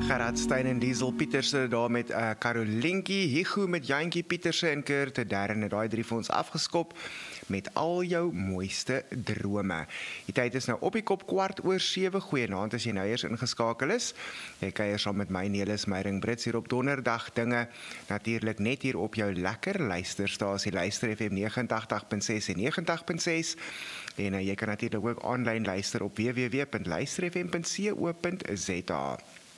Gerard Stein en Liesel Pieterse daar met Karolientjie, Higo met Jantjie Pieterse en Kurt Darren het daai drie vir ons afgeskop met al jou mooiste drome. Die tyd is nou op die kop 6:15. Goeienaand as jy nou eers ingeskakel is. Jy kuier saam met my Nelis Meyering Brits hier op donderdag dinge. Natuurlik net hier op jou lekker luisterstasie Luister FM 89.6 en 90.6. En jy kan natuurlik ook aanlyn luister op www.luisterfm.co.za.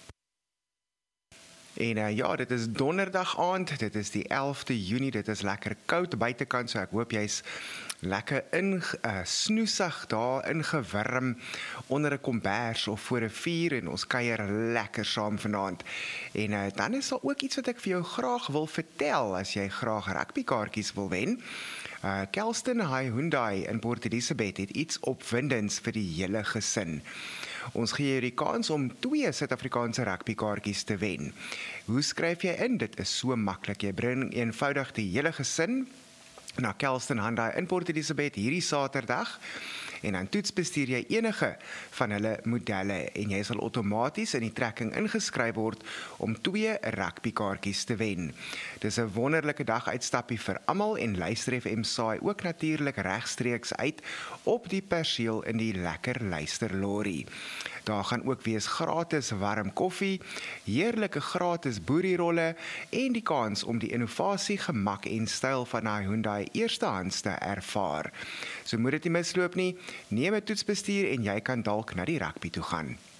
En ja, dit is donderdag aand, dit is die 11de Junie, dit is lekker koud buitekant, so ek hoop jy's lekker snoesig daar ingewurm onder 'n kombers of voor 'n vuur en ons kuier lekker saam vanaand. En dan is daar ook iets wat ek vir jou graag wil vertel as jy graag rugbykaartjies wil wen. Kelston Hyundai in Port Elizabeth het iets opwindends vir die hele gesin. Ons gee jou die kans om 2 Suid-Afrikaanse rugbykaartjies te wen. Hoe skryf jy in? Dit is so maklik. Jy bring eenvoudig die hele gesin na Kelston Hyundai in Port Elizabeth hierdie Saterdag. En dan toetsbestuur jy enige van hulle modelle en jy sal outomaties in die trekking ingeskryf word om 2 rugbykaartjies te wen. Dis 'n wonderlike dag uitstappie vir almal en Luister FM saai ook natuurlik regstreeks uit op die perseel in die lekker luisterlorry. Daar gaan ook wees gratis warm koffie, heerlike gratis boerierolle en die kans om die innovasie, gemak en styl van die Hyundai eerstehands te ervaar. So moet dit nie misloop nie. Neem 'n toetsbestuur en jy kan dalk na die rugby toe gaan.